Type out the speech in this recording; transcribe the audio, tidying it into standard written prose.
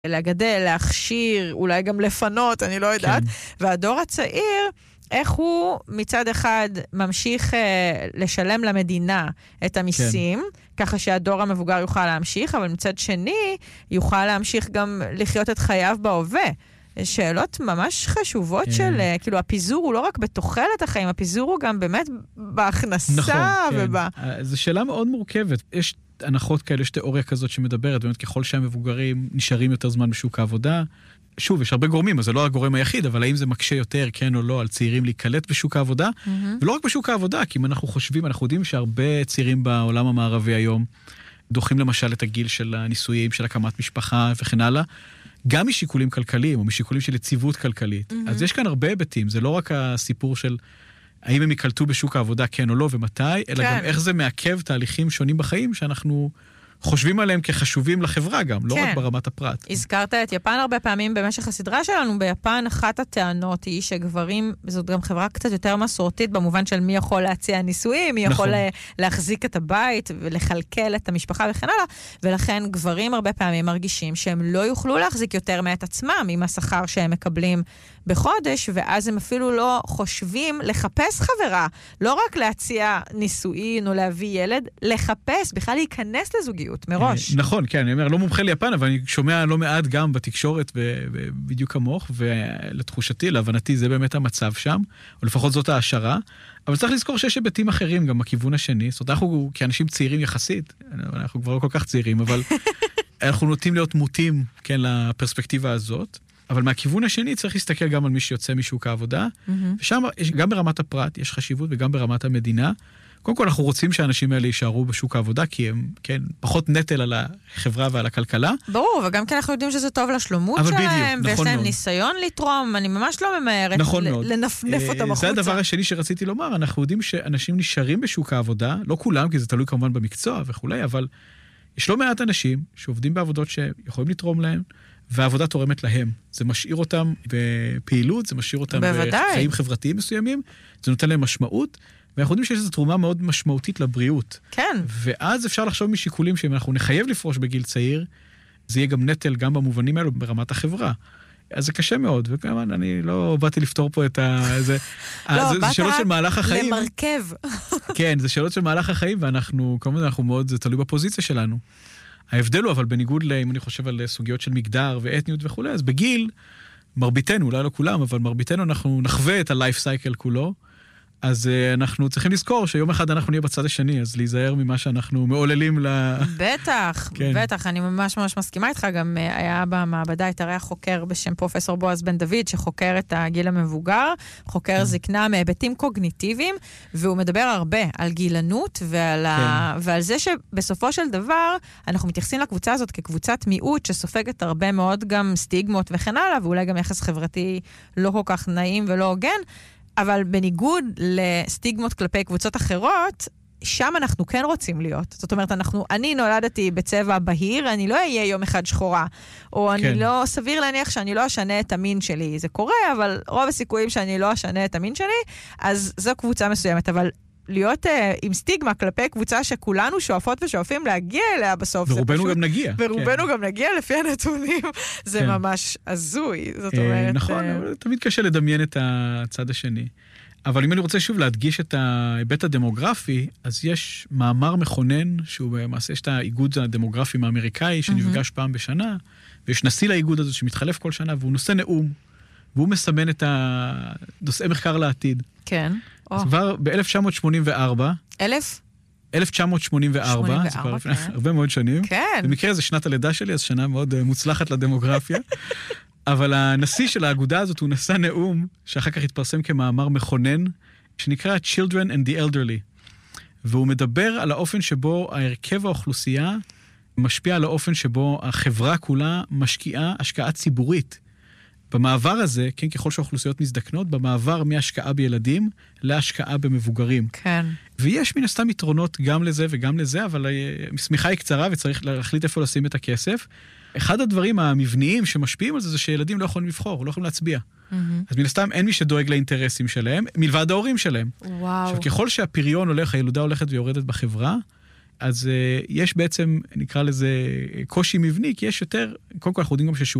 לגדל, להכשיר, אולי גם לפנות, אני לא יודעת. והדור הצעיר, איך הוא מצד אחד ממשיך לשלם למדינה את המיסים, ככה שהדור המבוגר יוכל להמשיך, אבל מצד שני יוכל להמשיך גם לחיות את חייו בהווה. שאלות ממש חשובות של, כאילו, הפיזור הוא לא רק בתוחלת החיים, הפיזור הוא גם באמת בהכנסה. נכון, כן. זו שאלה מאוד מורכבת. יש הנחות כאלה, יש תיאוריה כזאת שמדברת, באמת ככל שהמבוגרים נשארים יותר זמן בשוק העבודה, שוב, יש הרבה גורמים, אז זה לא הגורם היחיד, אבל האם זה מקשה יותר, כן או לא, על צעירים להיקלט בשוק העבודה? ולא רק בשוק העבודה, כי אם אנחנו חושבים, אנחנו יודעים שהרבה צעירים בעולם המערבי היום, דוחים למשל את הגיל של הנישואים, של הקמת משפחה וכן הלאה, גם משיקולים כלכליים, או משיקולים של יציבות כלכלית. אז יש כאן הרבה היבטים, זה לא רק הסיפור של האם הם יקלטו בשוק העבודה כן או לא ומתי, אלא גם איך זה מעכב תהליכים שונים בחיים שאנחנו חושבים עליהם כחשובים לחברה גם, לא רק ברמת הפרט. הזכרת את יפן הרבה פעמים במשך הסדרה שלנו. ביפן אחת הטענות היא שגברים, זאת גם חברה קצת יותר מסורתית, במובן של מי יכול להציע נישואים, מי יכול להחזיק את הבית ולחלקל את המשפחה וכן הלאה, ולכן גברים הרבה פעמים מרגישים שהם לא יוכלו להחזיק יותר מאת עצמם עם השכר שהם מקבלים בחודש, ואז הם אפילו לא חושבים לחפש חברה, לא רק להציע נישואין או להביא ילד, לחפש, בכלל להיכנס לזוגיות מראש. נכון, כן, אני אומר, לא מומחה ליפן, אבל אני שומע לא מעט גם בתקשורת, בדיוק כמוך, ולתחושתי, להבנתי, זה באמת המצב שם, או לפחות זאת ההשערה, אבל צריך לזכור שיש היבטים אחרים גם בכיוון השני, זאת אומרת, אנחנו כאנשים צעירים יחסית, אנחנו כבר לא כל כך צעירים, אבל אנחנו נוטים להיות מוטים, כן, לפרספקטיבה הזאת, אבל מהכיוון השני צריך להסתכל גם על מי שיוצא משוק העבודה, ושם גם ברמת הפרט יש חשיבות וגם ברמת המדינה. קודם כל אנחנו רוצים שהאנשים האלה יישארו בשוק העבודה, כי הם, כן, פחות נטל על החברה ועל הכלכלה. ברור, וגם כן אנחנו יודעים שזה טוב לשלומות שלהם, ויש להם ניסיון לתרום, אני ממש לא ממהרת לנפנף אותם החוצה. זה הדבר השני שרציתי לומר, אנחנו יודעים שאנשים נשארים בשוק העבודה, לא כולם, כי זה תלוי כמובן במקצוע וכולי, אבל יש לא מעט אנשים שעובדים בעבודות שיכולים לתרום להם, והעבודה תורמת להם. זה משאיר אותם בפעילות, זה משאיר אותם בחיים חברתיים מסוימים, זה נותן להם משמעות, ואנחנו יודעים שיש איזו תרומה מאוד משמעותית לבריאות. כן. ואז אפשר לחשוב משיקולים שאם אנחנו נחייב לפרוש בגיל צעיר, זה יהיה גם נטל גם במובנים האלו ברמת החברה. אז זה קשה מאוד, וכמובן אני לא באתי לפתור פה את זה שאלות של מהלך החיים. למרכב. כן, זה שאלות של מהלך החיים, ואנחנו, כמובן אנחנו מאוד, זה תלוי בפוזיציה שלנו. ההבדל הוא, אבל בניגוד אם אני חושב על סוגיות של מגדר ואתניות וכו', אז בגיל, מרביתנו, אולי לא כולם, אבל מרביתנו אנחנו נחווה את הלייף סייקל כולו, אז אנחנו צריכים לזכור שיום אחד אנחנו נהיה בצד השני, אז להיזהר ממה שאנחנו מעוללים בטח, כן. בטח, אני ממש ממש מסכימה איתך, גם היה במעבדה התארח חוקר בשם פרופסור בועז בן דוד, שחוקר את הגיל המבוגר, חוקר זקנה מהיבטים קוגניטיביים, והוא מדבר הרבה על גילנות, ועל זה שבסופו של דבר, אנחנו מתייחסים לקבוצה הזאת כקבוצת מיעוט, שסופגת הרבה מאוד גם סטיגמות וכן הלאה, ואולי גם יחס חברתי לא כל כך נעים ולא הוגן, אבל בניגוד לסטיגמות כלפי קבוצות אחרות, שם אנחנו כן רוצים להיות. זאת אומרת, אני נולדתי בצבע בהיר, אני לא אהיה יום אחד שחורה, או אני לא, סביר להניח שאני לא אשנה את המין שלי. זה קורה, אבל רוב הסיכויים שאני לא אשנה את המין שלי, אז זו קבוצה מסוימת. אבל להיות עם סטיגמה כלפי קבוצה שכולנו שואפות ושואפים להגיע אליה בסוף. ורובנו גם נגיע. ורובנו גם נגיע לפי הנתונים. זה ממש הזוי. זאת אומרת... נכון, אבל תמיד קשה לדמיין את הצד השני. אבל אם אני רוצה שוב להדגיש את ההיבט הדמוגרפי, אז יש מאמר מכונן, שהוא במעשה יש את האיגוד הדמוגרפי האמריקאי, שנפגש פעם בשנה, ויש נשיא לאיגוד הזה שמתחלף כל שנה, והוא נושא נאום, והוא מסמן את נושאי מחקר לעתיד. כן. אז כבר ב-1984, 1984, זה כבר לפני הרבה מאוד שנים. כן. במקרה זה שנת הלידה שלי, אז שנה מאוד מוצלחת לדמוגרפיה. אבל הנשיא של האגודה הזאת הוא נשא נאום, שאחר כך התפרסם כמאמר מכונן, שנקרא Children and the Elderly. והוא מדבר על האופן שבו ההרכב האוכלוסייה משפיע על האופן שבו החברה כולה משקיעה השקעה ציבורית. במעבר הזה, כן, ככל שהאוכלוסיות מזדקנות, במעבר מהשקעה בילדים להשקעה במבוגרים. כן. ויש מן הסתם יתרונות גם לזה וגם לזה, אבל השמיכה היא קצרה וצריך להחליט איפה לשים את הכסף. אחד הדברים המבניים שמשפיעים על זה, זה שילדים לא יכולים לבחור, לא יכולים להצביע. אז מן הסתם אין מי שדואג לאינטרסים שלהם, מלבד ההורים שלהם. וואו. עכשיו, ככל שהפריון הולך, הילודה הולכת ויורדת בחברה, אז יש בעצם, נקרא לזה, קושי מבני, כי יש יותר, קודם כל אנחנו יודעים גם ששיעורי